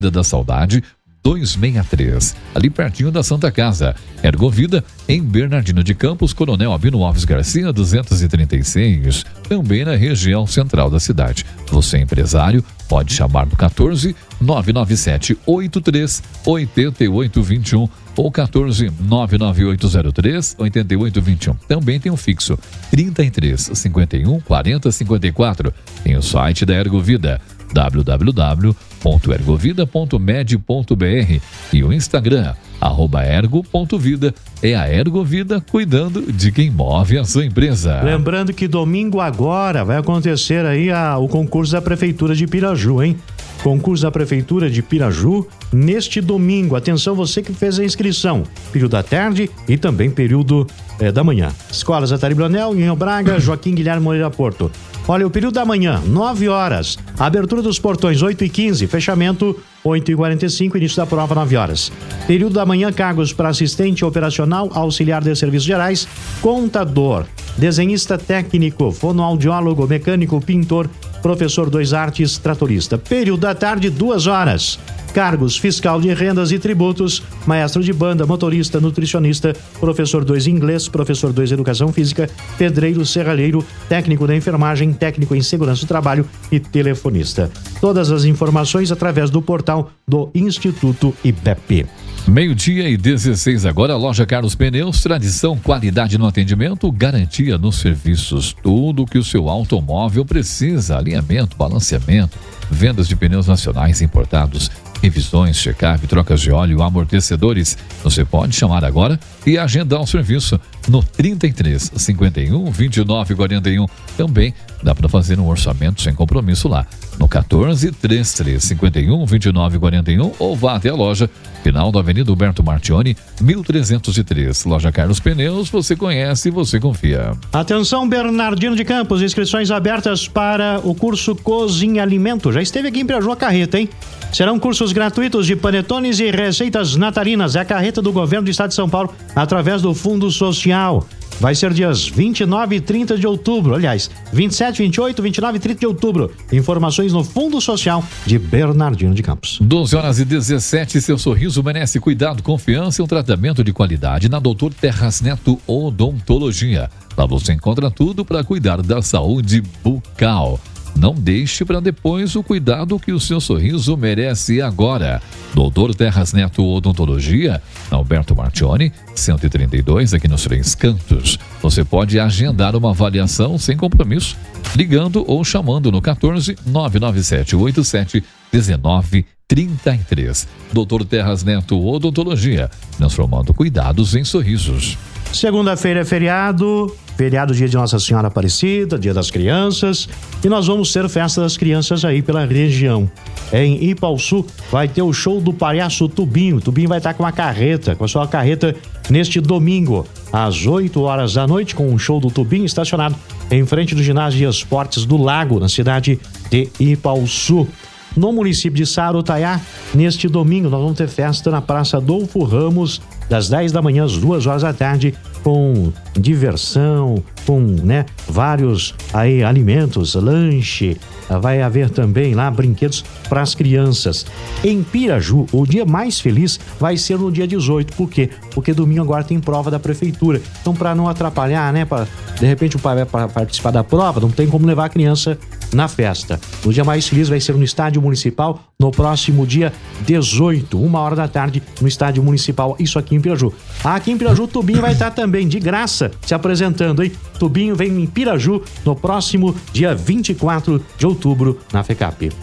da Saudade 263, ali pertinho da Santa Casa. Ergovida, em Bernardino de Campos, Coronel Albino Alves Garcia 236, também na região central da cidade. Você, empresário, pode chamar no 14 997 83 8821 ou 14 99803 8821. Também tem um fixo 33 51 40 54. Tem o site da Ergovida, www.ergovida.med.br, e o Instagram @ergo.vida. É a Ergovida cuidando de quem move a sua empresa. Lembrando que domingo agora vai acontecer aí o concurso da Prefeitura de Piraju, hein? Concurso da Prefeitura de Piraju neste domingo. Atenção, você que fez a inscrição. Período da tarde e também período da manhã. Escolas Atari Bronel, Ninho Braga, Joaquim Guilherme Moreira Porto. Olha, o período da manhã, 9 horas. Abertura dos portões, 8h15. Fechamento, 8h45. Início da prova, 9 horas. Período da manhã, cargos para assistente operacional, auxiliar de serviços gerais, contador, desenhista técnico, fonoaudiólogo, mecânico, pintor, professor 2 artes, tratorista. Período da tarde, 2 horas. Cargos fiscal de rendas e tributos, maestro de banda, motorista, nutricionista, professor 2 inglês, professor 2 educação física, pedreiro, serralheiro, técnico da enfermagem, técnico em segurança do trabalho e telefonista. Todas as informações através do portal do Instituto IBEP. 12h16 agora, loja Carlos Pneus, tradição, qualidade no atendimento, garantia nos serviços. Tudo que o seu automóvel precisa, alinhamento, balanceamento, vendas de pneus nacionais e importados, revisões, check-up, trocas de óleo, amortecedores. Você pode chamar agora e agendar o serviço no 33 51 29 41. Também dá para fazer um orçamento sem compromisso lá no 14 33 51 29 41 ou vá até a loja, final da Avenida Humberto Martioni, 1303. Loja Carlos Pneus, você conhece e você confia. Atenção, Bernardino de Campos, inscrições abertas para o curso Cozinha Alimento. Já esteve aqui em Piraju a carreta, hein? Serão cursos gratuitos de panetones e receitas natalinas. É a carreta do governo do estado de São Paulo através do Fundo Social. Vai ser dias 29 e 30 de outubro. Aliás, 27, 28, 29 e 30 de outubro. Informações no Fundo Social de Bernardino de Campos. 12h17. Seu sorriso merece cuidado, confiança e um tratamento de qualidade na Dr. Terras Neto Odontologia. Lá você encontra tudo para cuidar da saúde bucal. Não deixe para depois o cuidado que o seu sorriso merece agora. Doutor Terras Neto Odontologia, Alberto Martioni, 132, aqui nos Três Cantos. Você pode agendar uma avaliação sem compromisso, ligando ou chamando no 14 997 87 19 33. Doutor Terras Neto Odontologia, transformando cuidados em sorrisos. Segunda-feira é feriado dia de Nossa Senhora Aparecida, dia das crianças, e nós vamos ter festa das crianças aí pela região. Em Ipaussu vai ter o show do palhaço Tubinho. Tubinho vai estar com a sua carreta neste domingo, às 8 horas da noite, com um show do Tubinho estacionado em frente do ginásio de esportes do Lago, na cidade de Ipaussu. No município de Sarutaiá, neste domingo, nós vamos ter festa na Praça Adolfo Ramos, das 10 da manhã às 2 horas da tarde, com diversão, com vários aí alimentos, lanche. Vai haver também lá brinquedos para as crianças. Em Piraju, o dia mais feliz vai ser no dia 18. Por quê? Porque domingo agora tem prova da prefeitura. Então, para não atrapalhar, de repente o pai vai participar da prova, não tem como levar a criança na festa. O dia mais feliz vai ser no Estádio Municipal, no próximo dia 18, 1 hora da tarde, no Estádio Municipal, isso aqui em Piraju. Aqui em Piraju, o Tubinho vai estar também de graça se apresentando, hein? Tubinho vem em Piraju no próximo dia 24 de outubro, na FECAP.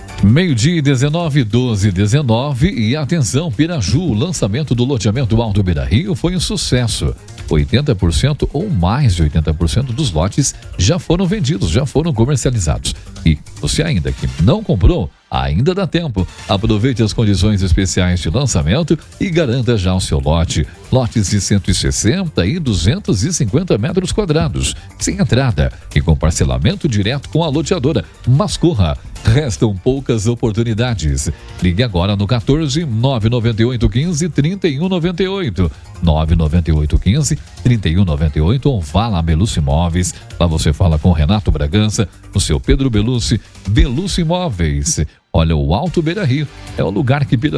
12h19, 12h19, e atenção, Piraju, o lançamento do loteamento Alto Beira Rio foi um sucesso. 80% ou mais de 80% dos lotes já foram vendidos, já foram comercializados. E você ainda que não comprou, ainda dá tempo. Aproveite as condições especiais de lançamento e garanta já o seu lote. Lotes de 160 e 250 metros quadrados, sem entrada e com parcelamento direto com a loteadora. Mas corra, Restam poucas oportunidades. Ligue agora no 14 998 15 3198. 998 15 3198 ou vá lá Belucci Imóveis. Lá você fala com Renato Bragança, o seu Pedro Belucci, Belucci Imóveis. Olha, o Alto Beira Rio é o lugar que